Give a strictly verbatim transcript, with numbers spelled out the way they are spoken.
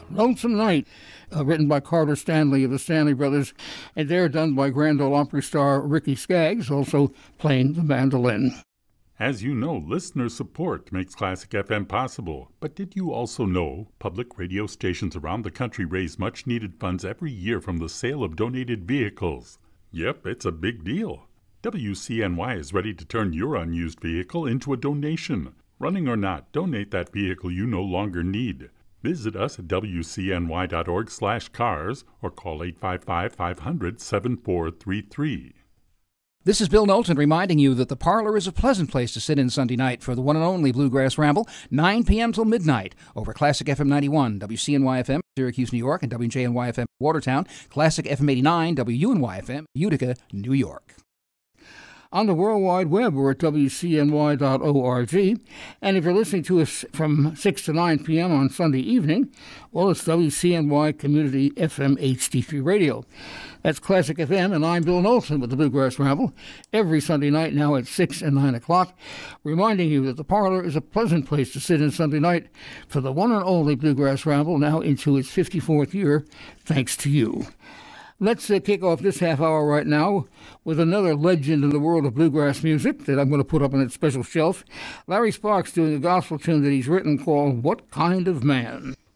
Lonesome Night, uh, written by Carter Stanley of the Stanley Brothers, and they're done by Grand Ole Opry star Ricky Skaggs, also playing the mandolin. As you know, listener support makes Classic F M possible. But did you also know public radio stations around the country raise much-needed funds every year from the sale of donated vehicles? Yep, it's a big deal. W C N Y is ready to turn your unused vehicle into a donation. Running or not, donate that vehicle you no longer need. Visit us at W C N Y dot org slash cars or call eight five five, five hundred, seven four three three. This is Bill Knowlton reminding you that the Parlor is a pleasant place to sit in Sunday night for the one and only Bluegrass Ramble, nine p.m. till midnight, over Classic F M ninety-one, W C N Y F M, Syracuse, New York, and W J N Y F M, Watertown, Classic F M eighty-nine, W U N Y F M, Utica, New York. On the World Wide Web, we're at W C N Y dot org. And if you're listening to us from six to nine p.m. on Sunday evening, well, it's W C N Y Community F M H D three Radio. That's Classic F M, and I'm Bill Knowlton with the Bluegrass Ramble, every Sunday night now at six and nine o'clock, reminding you that the Parlor is a pleasant place to sit in Sunday night for the one and only Bluegrass Ramble, now into its fifty-fourth year, thanks to you. Let's uh, kick off this half hour right now with another legend in the world of bluegrass music that I'm going to put up on its special shelf. Larry Sparks doing a gospel tune that he's written called What Kind of Man?